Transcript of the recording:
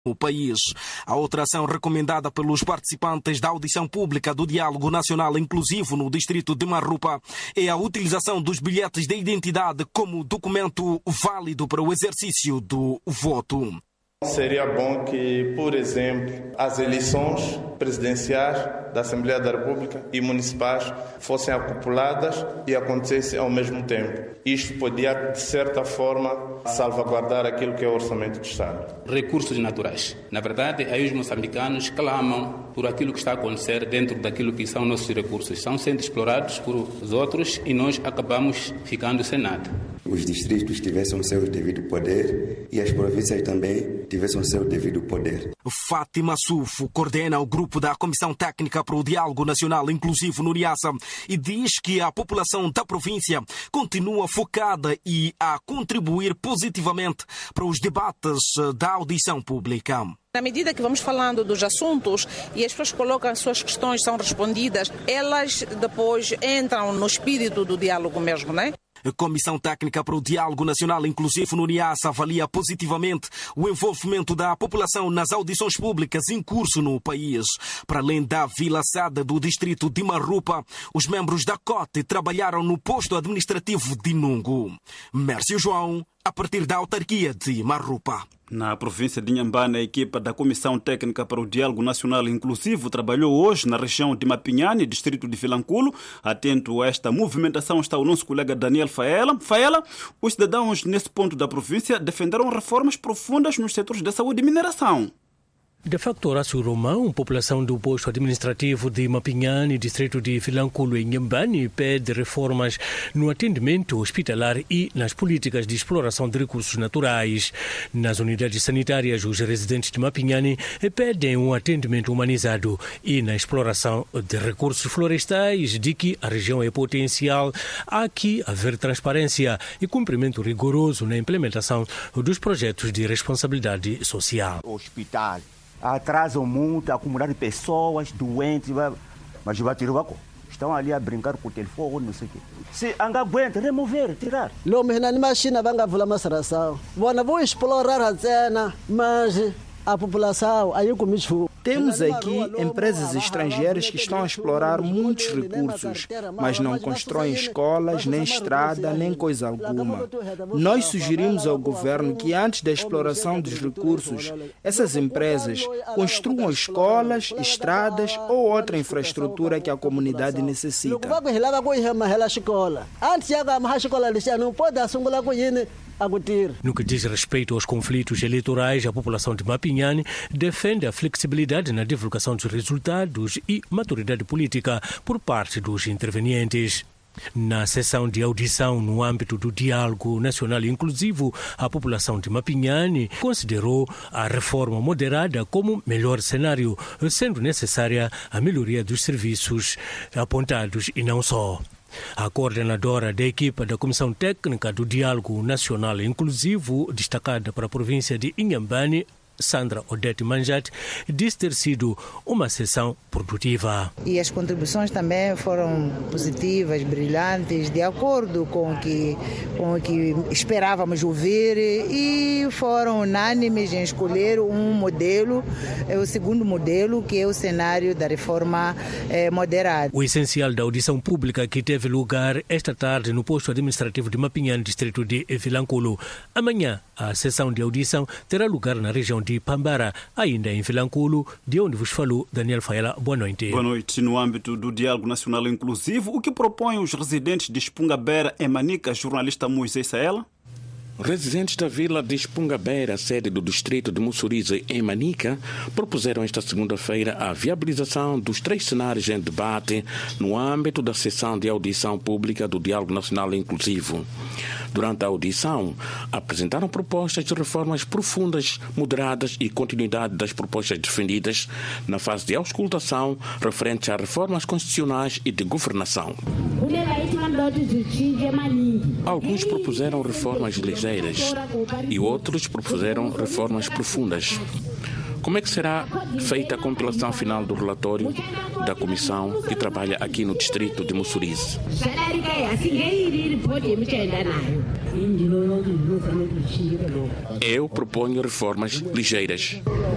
no país. A outra ação recomendada pelos participantes da audição pública do Diálogo Nacional Inclusivo no distrito de Marrupa é a utilização dos bilhetes de identidade como documento válido para o exercício do voto. Seria bom que, por exemplo, as eleições presidenciais da Assembleia da República e municipais fossem acopladas e acontecessem ao mesmo tempo. Isto podia, de certa forma, salvaguardar aquilo que é o orçamento do Estado. Recursos naturais. Na verdade, aí os moçambicanos clamam por aquilo que está a acontecer dentro daquilo que são nossos recursos. São sendo explorados por os outros e nós acabamos ficando sem nada. Os distritos tivessem o seu devido poder e as províncias também tivessem o seu devido poder. Fátima Sufo coordena o grupo da Comissão Técnica para o Diálogo Nacional Inclusivo no Niassa e diz que a população da província continua focada e a contribuir positivamente para os debates da audição pública. Na medida que vamos falando dos assuntos e as pessoas colocam as suas questões, são respondidas, elas depois entram no espírito do diálogo mesmo, né? A Comissão Técnica para o Diálogo Nacional Inclusivo no Niassa avalia positivamente o envolvimento da população nas audições públicas em curso no país. Para além da Vila Sada do distrito de Marrupa, os membros da COTE trabalharam no posto administrativo de Nungu. Mércio João, a partir da autarquia de Marrupa. Na província de Inhambane, a equipa da Comissão Técnica para o Diálogo Nacional Inclusivo trabalhou hoje na região de Mapinhane, distrito de Vilanculo. Atento a esta movimentação está o nosso colega Daniel Faela. Faela, os cidadãos nesse ponto da província defenderam reformas profundas nos setores da saúde e mineração. De facto, Horácio Romão, população do posto administrativo de Mapinhane, distrito de Vilanculo em Inhambane, pede reformas no atendimento hospitalar e nas políticas de exploração de recursos naturais. Nas unidades sanitárias, os residentes de Mapinhane pedem um atendimento humanizado e na exploração de recursos florestais, de que a região é potencial, há que haver transparência e cumprimento rigoroso na implementação dos projetos de responsabilidade social. Hospital atrasam muito a comunidade de pessoas doentes, mas estão ali a brincar com o telefone, não sei o quê. Se não aguenta, remover, tirar. Não, mas na imagina vão falar uma saração. Vou explorar a cena, mas a população aí comigo. Temos aqui empresas estrangeiras que estão a explorar muitos recursos, mas não constroem escolas, nem estrada, nem coisa alguma. Nós sugerimos ao governo que antes da exploração dos recursos, essas empresas construam escolas, estradas ou outra infraestrutura que a comunidade necessita. No que diz respeito aos conflitos eleitorais, a população de Mapinhane defende a flexibilidade na divulgação dos resultados e maturidade política por parte dos intervenientes. Na sessão de audição no âmbito do Diálogo Nacional Inclusivo, a população de Mapinhane considerou a reforma moderada como melhor cenário, sendo necessária a melhoria dos serviços apontados e não só. A coordenadora da equipa da Comissão Técnica do Diálogo Nacional Inclusivo, destacada para a província de Inhambane, Sandra Odete Manjat, disse ter sido uma sessão produtiva. E as contribuições também foram positivas, brilhantes, de acordo com o que esperávamos ouvir, e foram unânimes em escolher um modelo, o segundo modelo, que é o cenário da reforma moderada. O essencial da audição pública que teve lugar esta tarde no posto administrativo de Mapinhane, distrito de Vilanculo. Amanhã, a sessão de audição terá lugar na região de Pambara, ainda em Vilanculo, de onde vos falou Daniel Faela. Boa noite. Boa noite. No âmbito do Diálogo Nacional Inclusivo, o que propõem os residentes de Espungabera em Manica, jornalista Moisés Saela? Residentes da vila de Espungabera, sede do distrito de Mussurize, em Manica, propuseram esta segunda-feira a viabilização dos 3 cenários em debate no âmbito da sessão de audição pública do Diálogo Nacional Inclusivo. Durante a audição, apresentaram propostas de reformas profundas, moderadas e continuidade das propostas defendidas na fase de auscultação referentes a reformas constitucionais e de governação. Alguns propuseram reformas ligeiras e outros propuseram reformas profundas. Como é que será feita a compilação final do relatório da comissão que trabalha aqui no distrito de Mussurize? Eu proponho reformas ligeiras.